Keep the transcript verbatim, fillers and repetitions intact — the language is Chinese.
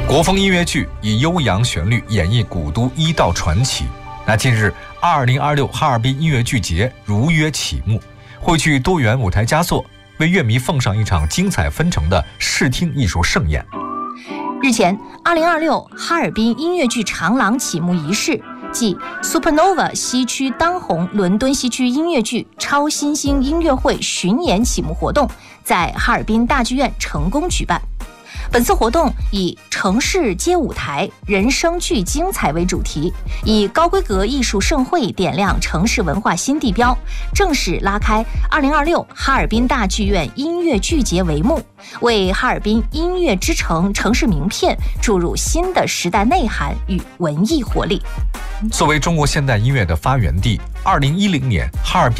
国风音乐剧以悠扬旋律演绎古都一道传奇。那近日，二零二六哈尔滨音乐剧节如约启幕，汇聚多元舞台佳作，为乐迷奉上一场精彩纷呈的视听艺术盛宴。 日前，二零二六哈尔滨音乐剧长廊启幕仪式即 Supernova 西区当红伦敦西区音乐剧超新星音乐会巡演启幕活动在哈尔滨大剧院成功举办。本次活动以城市街舞台、人生剧精彩为主题，以高规格艺术盛会点亮城市文化新地标，正式拉开二零二六哈尔滨大剧院音乐剧节帷幕，为哈尔滨音乐之城城市名片注入新的时代内涵与文艺活力。 作为中国现代音乐的发源地，二零一零年哈尔滨